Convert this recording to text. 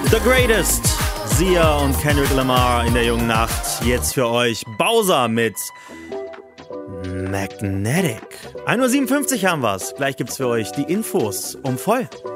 The Greatest, Sia und Kendrick Lamar in der jungen Nacht. Jetzt für euch Bowser mit Magnetic. 1:57 Uhr haben wir's. Gleich gibt's für euch die Infos um voll.